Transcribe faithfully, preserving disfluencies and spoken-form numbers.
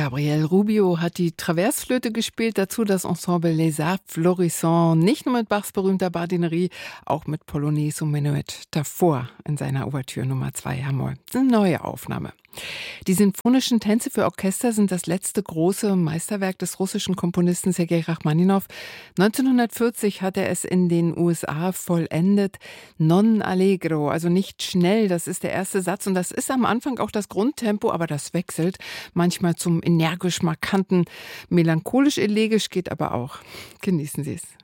Gabriel Rubio hat die Traversflöte gespielt, dazu das Ensemble Les Arts Florissants, nicht nur mit Bachs berühmter Bardinerie, auch mit Polonaise und Menuett davor in seiner Ouvertüre Nummer zwei H-Moll. Eine neue Aufnahme. Die sinfonischen Tänze für Orchester sind das letzte große Meisterwerk des russischen Komponisten Sergei Rachmaninow. neunzehnhundertvierzig hat er es in den U S A vollendet. Non allegro, also nicht schnell, das ist der erste Satz und das ist am Anfang auch das Grundtempo, aber das wechselt manchmal zum energisch markanten, melancholisch elegisch geht aber auch. Genießen Sie es.